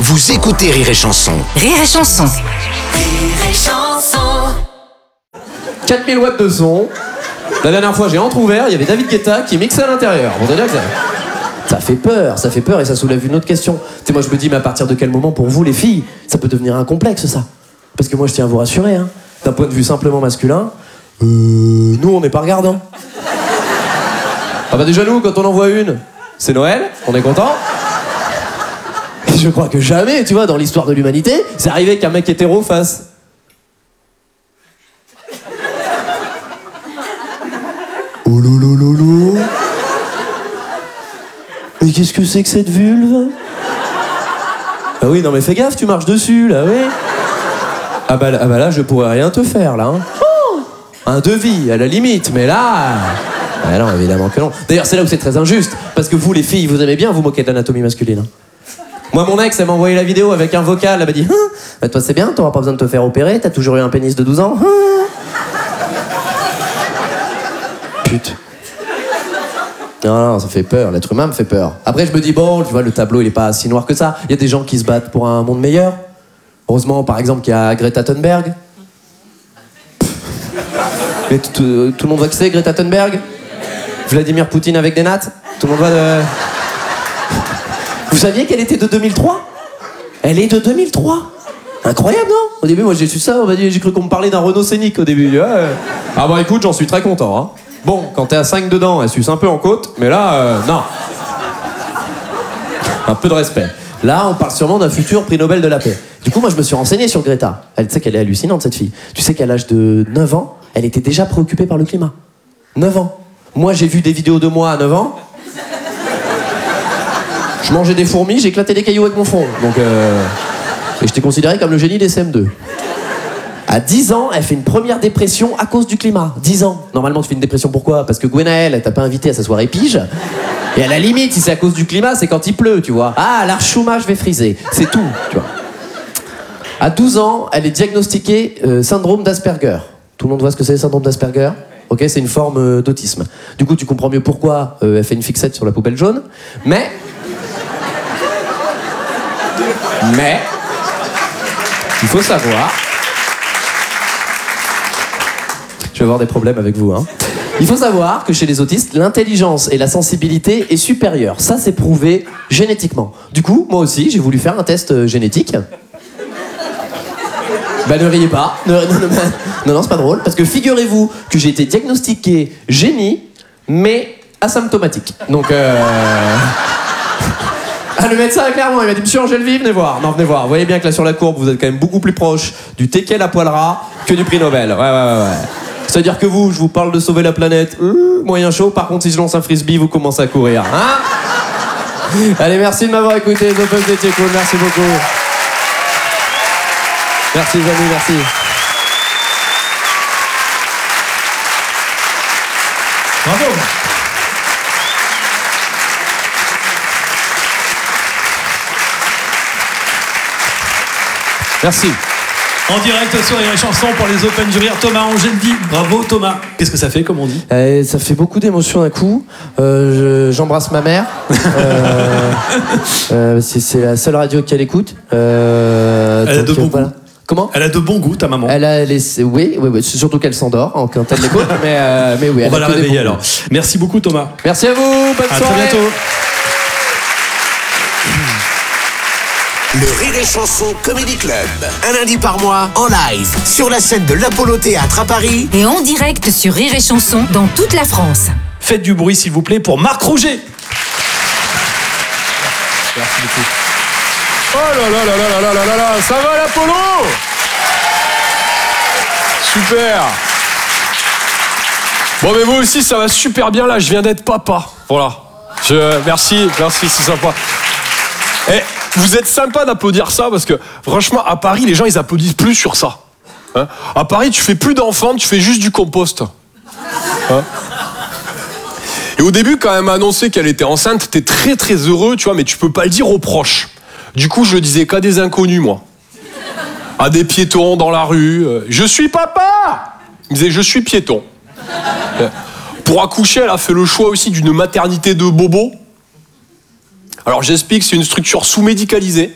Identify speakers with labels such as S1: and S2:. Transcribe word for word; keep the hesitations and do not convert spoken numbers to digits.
S1: Vous écoutez Rire et Chanson.
S2: Rire et Chanson.
S3: Rire et Chanson.
S4: quatre mille watts de son. La dernière fois, j'ai entrouvert, il y avait David Guetta qui mixait à l'intérieur. Bon, déjà que ça... ça fait peur, ça fait peur et ça soulève une autre question. Tu sais, moi je me dis, mais à partir de quel moment, pour vous les filles, ça peut devenir un complexe, ça? Parce que moi je tiens à vous rassurer, hein. D'un point de vue simplement masculin, euh, nous on n'est pas regardants. Ah bah déjà nous, quand on en voit une, c'est Noël, on est content. Et je crois que jamais, tu vois, dans l'histoire de l'humanité, c'est arrivé qu'un mec hétéro fasse... Oh lolo. Mais qu'est-ce que c'est que cette vulve? Ah oui, non mais fais gaffe, tu marches dessus, là, oui. Ah bah, ah bah là, je pourrais rien te faire, là. Hein. Oh, un devis, à la limite, mais là... Ah non, évidemment que non. D'ailleurs, c'est là où c'est très injuste, parce que vous, les filles, vous aimez bien vous moquer de l'anatomie masculine. Hein. Moi, mon ex, elle m'a envoyé la vidéo avec un vocal, elle m'a dit hein, bah, toi, c'est bien, t'auras pas besoin de te faire opérer, t'as toujours eu un pénis de douze ans. Hein. Putain. Non, non, ça fait peur, l'être humain me fait peur. Après, je me dis, bon, tu vois, le tableau, il est pas si noir que ça. Il y a des gens qui se battent pour un monde meilleur. Heureusement, par exemple, qu'il y a Greta Thunberg. Mais tout le monde voit qui c'est, Greta Thunberg? Vladimir Poutine avec des nattes? Tout le monde voit de... Vous saviez qu'elle était de deux mille trois? Elle est de deux mille trois. Incroyable, non? Au début, moi, j'ai su ça, on m'a dit, j'ai cru qu'on me parlait d'un Renault Scénic au début. Ouais. Ah bah écoute, j'en suis très content, hein. Bon, quand t'es à cinq dedans, elle suce un peu en côte, mais là, euh, non. Un peu de respect. Là, on parle sûrement d'un futur prix Nobel de la paix. Du coup, moi, je me suis renseigné sur Greta. Elle, tu sais qu'elle est hallucinante, cette fille. Tu sais qu'à l'âge de neuf ans, elle était déjà préoccupée par le climat. neuf ans. Moi, j'ai vu des vidéos de moi à neuf ans. Je mangeais des fourmis, j'éclatais des cailloux avec mon front. Donc, euh... Et j'étais considéré comme le génie des C M deux. À dix ans, elle fait une première dépression à cause du climat. dix ans. Normalement, tu fais une dépression pourquoi? Parce que Gwenaëlle, elle t'a pas invité à sa soirée pige. Et à la limite, si c'est à cause du climat, c'est quand il pleut, tu vois. Ah, l'archouma, je vais friser. C'est tout, tu vois. À douze ans, elle est diagnostiquée euh, syndrome d'Asperger. Tout le monde voit ce que c'est, le syndrome d'Asperger? Ok, c'est une forme euh, d'autisme. Du coup, tu comprends mieux pourquoi euh, elle fait une fixette sur la poubelle jaune. Mais... Mais... Il faut savoir... Je vais avoir des problèmes avec vous, hein. Il faut savoir que chez les autistes, l'intelligence et la sensibilité est supérieure. Ça, c'est prouvé génétiquement. Du coup, moi aussi, j'ai voulu faire un test euh, génétique. Bah, ne riez pas. Ne, non, non, non, non, c'est pas drôle. Parce que figurez-vous que j'ai été diagnostiqué génie, mais asymptomatique. Donc, euh... Ah, le médecin, clairement, il m'a dit, monsieur Angèle-Vie, venez voir. Non, venez voir. Vous voyez bien que là, sur la courbe, vous êtes quand même beaucoup plus proche du teckel à poil ras que du prix Nobel. Ouais, ouais, ouais, ouais. C'est-à-dire que vous, je vous parle de sauver la planète, euh, moyen chaud. Par contre, si je lance un frisbee, vous commencez à courir. Hein? Allez, merci de m'avoir écouté. The Buzz était cool. Merci beaucoup. Merci, les amis, merci.
S5: Bravo.
S4: Merci.
S5: En direct sur Rire et Chanson pour les Open du Rire, Thomas Angèle-Vie. Bravo Thomas. Qu'est-ce que ça fait, comme on dit?
S4: euh, Ça fait beaucoup d'émotions d'un coup. Euh, je, j'embrasse ma mère. euh, euh, c'est, c'est la seule radio qu'elle écoute. Euh,
S5: Elle a de
S4: donc,
S5: bons
S4: euh, voilà.
S5: goûts.
S4: Comment?
S5: Elle a de bons goûts, ta maman.
S4: Elle a les... Oui, oui, oui, c'est surtout qu'elle s'endort quand elle l'écoute. mais, euh, mais oui, elle
S5: On va
S4: a
S5: la
S4: que des
S5: réveiller
S4: bons
S5: alors.
S4: goûts.
S5: Merci beaucoup Thomas.
S4: Merci à vous. Bonne
S5: À
S4: soirée.
S5: très bientôt.
S1: Le Rire et Chanson Comedy Club. Un lundi par mois, en live, sur la scène de l'Apollo Théâtre à Paris.
S2: Et en direct sur Rire et Chanson dans toute la France.
S5: Faites du bruit s'il vous plaît pour Marc Rouget. Merci beaucoup.
S6: Oh là là là là là là là là, ça va l'Apollo? Super. Bon mais vous aussi ça va super bien là, je viens d'être papa. Voilà. Je, merci, merci, c'est sympa. Et vous êtes sympa d'applaudir ça parce que franchement à Paris les gens ils applaudissent plus sur ça. Hein, à Paris tu fais plus d'enfants, tu fais juste du compost. Hein. Et au début quand elle m'a annoncé qu'elle était enceinte, t'es très très heureux, tu vois, mais tu peux pas le dire aux proches. Du coup, je le disais qu'à des inconnus, moi. À des piétons dans la rue. Euh, je suis papa! Il me disait, je suis piéton. Euh, pour accoucher, elle a fait le choix aussi d'une maternité de bobos. Alors j'explique, c'est une structure sous-médicalisée.